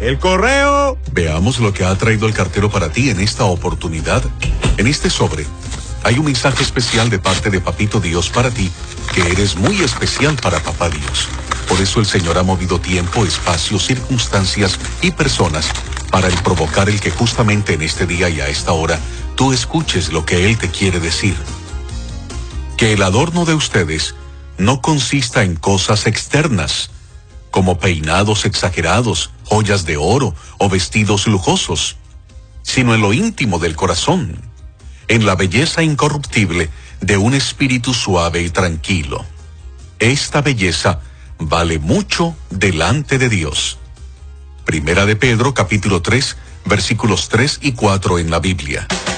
el correo. Veamos lo que ha traído el cartero para ti en esta oportunidad. En este sobre hay un mensaje especial de parte de Papito Dios para ti, que eres muy especial para Papá Dios. Por eso el Señor ha movido tiempo, espacio, circunstancias y personas para provocar el que justamente en este día y a esta hora tú escuches lo que Él te quiere decir. Que el adorno de ustedes no consista en cosas externas, como peinados exagerados, joyas de oro o vestidos lujosos, sino en lo íntimo del corazón, en la belleza incorruptible de un espíritu suave y tranquilo. Esta belleza vale mucho delante de Dios. Primera de Pedro, capítulo 3, versículos 3 y 4 en la Biblia.